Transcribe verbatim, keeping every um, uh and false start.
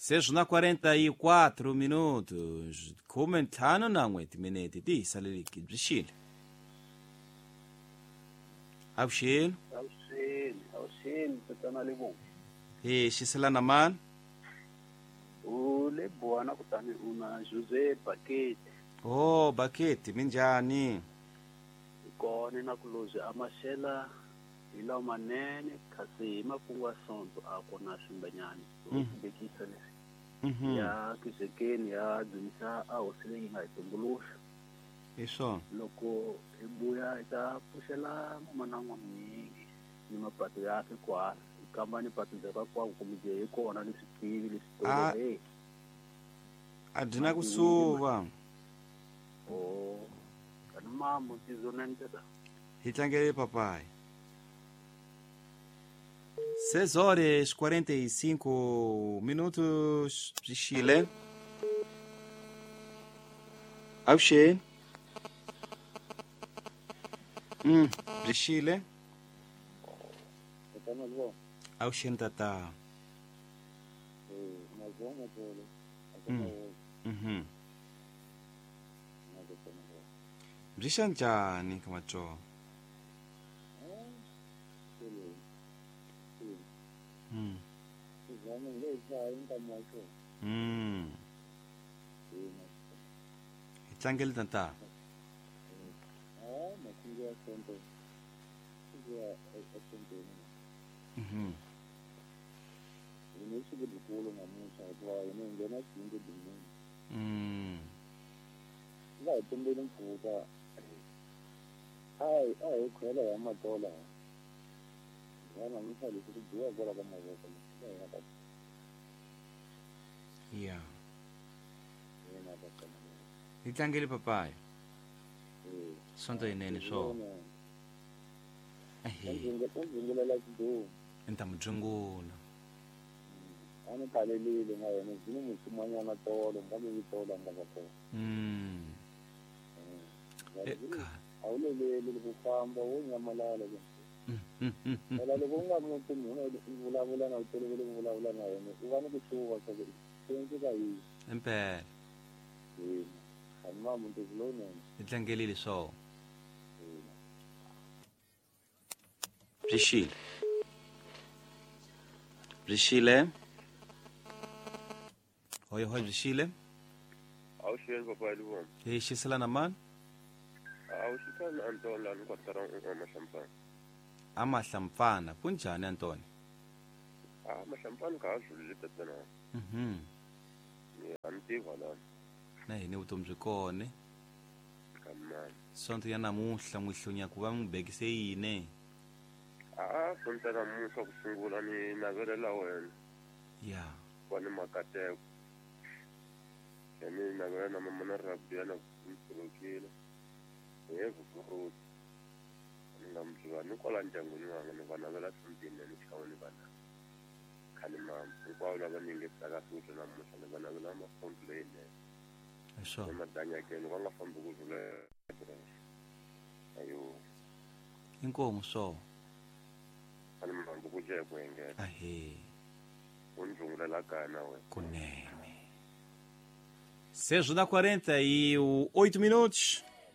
seis na quarenta e quatro minutos. Comentando na ngweti minute di saleliki bishile. Awshil. Awshil, awshil tatana libo. Eh shisela naman. Ule bwana kutani una Jose Bucket. Oh, Bucket minjani? Ikone na kuloze amashela ila manene kasi mapungwa sonto akona shimbanyani. Mm. Bekisa lesi. Mhm. Ya kisekeni ya dunisa au sile inga itungulush. Isso. Loko ibuya ita pushela manangwa mingi. Ni mapato yake kwa kama ni pato zaka kwa kumije ikona lisipili Ah. lisipili. Adina kusuva. Oh. Kana mambo tizonentesa. Hitangere papai. seis horas quarenta e cinco minutos de Chile. Awshil. Hum, de Chile. Tatana libo. Awshil tata. Eh, mazoma pole. Mm. Mhm. Tatana libo. Brisha njani kama cho? Mm. Mm. Hitangele tata. Mhm. Mm. Yeah. Hitangele papai. Sonto inene so. Ehe. Enta mjungula. Anipalelile ngayena zinomutsimanyana tolo ngabe ngitola ngabakho. Mm. Eka. Awulelele lokufamba wonyamalala ke. Mm. Mm. Wala lokungamuntu mina ivulabula na utelele ivulabula na yena. Ivana kuchuva sabe. Senze kayi. Empela. Eh. Amma muntu kulona. Hitangele so. Brishile. Brishile. Hoy hoy Brishile. Awshil papa libo. Eh shisela naman. Awshikana antola ngotara amashampani. Amahlamfana kunjani Antoni? Ah, amashampani kaadlulile tatana. Mhm. Antiva la. Na yini utomi byi kone. Kamani. Sonto ya namuhla mwihlunya kuva ngibekise yini? Ah, sonto namuhla kusungula ni navelela wena. Ya. Kwani makateko. Kani navelela mama rabbi yana kumsulukile. Yebo kuruti. Ngamjwa nikola njangweni wanga nivanavela sontini nishawoni vana. Khani mama, nkwawula vaningi sakasuthi namuhla nivanavela ama-complain. Eso. Emadanya ke nikwangafamba ukudlula. Ayo. Inkomo so. Khani mama ukuje kwengela. Ahe. Unjungulela kana we. Kunene. seis na quarenta e oito minutos.